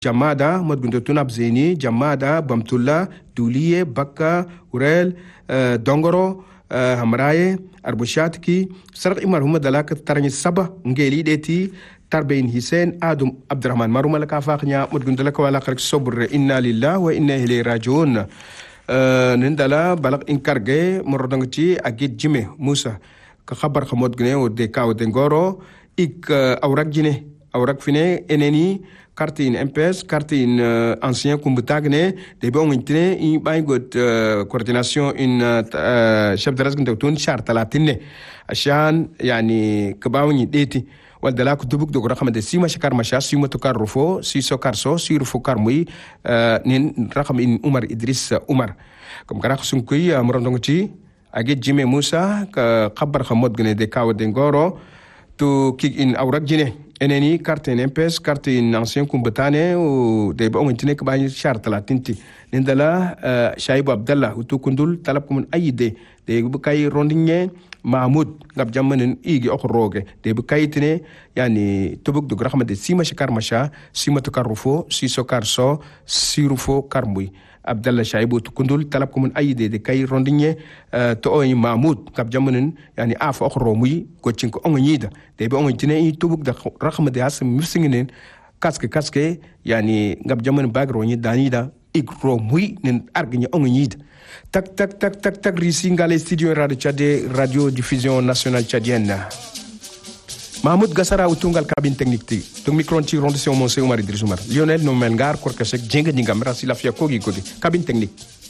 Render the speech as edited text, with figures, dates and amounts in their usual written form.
Jamada Modgundatun Abzeni, Jamada Bamtullah, Douliye, Bakka, Urel, Dongoro, Hamraye, Arbushatki, Sarat Imar Humadalak, Tarani Saba, Ngeli Deti, Tarbein Hisen, Adum Abdurrahman, Marumalaka Faknya, Modgundalaka Walak Sobr, Inna Lillah, wa Inna Hili Rajoun. Nindala balak inkarge morodangci agit jime Musa ka khabar khamod gne o de kaw de ngoro ik awrak jine awrak fine eneni carte in MPS carte in ancien kumbutagne de bon intine in bay got coordination in chef de rasgn tawtun char talatine ashan yani kabawni deti waldala ku dubuk dogo rakam de sima shakar masha sima to kar rufo si so kar so si rufo kar muy nin rakam in Umar Idris Umar comme kara sun kuy morondong ci age jime Musa ka khabar khamod gene de kaw de ngoro to kick in awrak jine eneni carte en MPS carte in ancien combattant ou de bon intine ka bañ char talatinti nindala Shaib Abdallah utu kundul talab kum ayide de bu kay rondinye Mahmoud ngab jamanen igi okroge de bu kayitine yani tubuk du rahma de sima shakar masha sima to karufo si so karso sirufo karmuy Abdallah Shaibu tukundul talab kumun ayide de kay rondinye to oy Mahmoud ngab jamanen yani af okro muy ko cinko ongnyida de bu ongnyine i tubuk da rahma de has mifsinginen kaske yani ngab jamanen bagro nyi danida igro muy nen argne ongnyida tak risi ngale studio radio Tchadé radio diffusion nationale tchadienne Mahmoud Gassara utungal cabine technique ti donc micro ci ronde mon Oumar Idriss Oumar Lionel no melngar korka sek jenga dingam rasi la fia kogi cabine technique